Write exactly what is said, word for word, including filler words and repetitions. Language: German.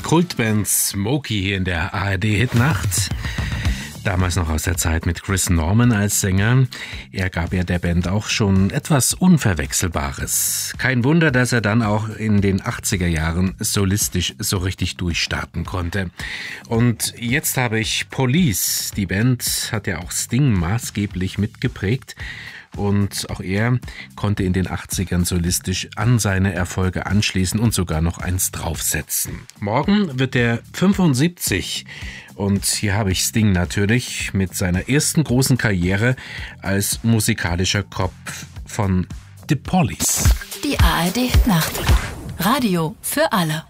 Kultband Smokey hier in der A R D-Hitnacht. Damals noch aus der Zeit mit Chris Norman als Sänger. Er gab ja der Band auch schon etwas Unverwechselbares. Kein Wunder, dass er dann auch in den achtziger Jahren solistisch so richtig durchstarten konnte. Und jetzt habe ich Police. Die Band hat ja auch Sting maßgeblich mitgeprägt. Und auch er konnte in den achtzigern solistisch an seine Erfolge anschließen und sogar noch eins draufsetzen. Morgen wird er fünfundsiebzig und hier habe ich Sting natürlich mit seiner ersten großen Karriere als musikalischer Kopf von The Police. Die A R D-Hitnacht. Radio für alle.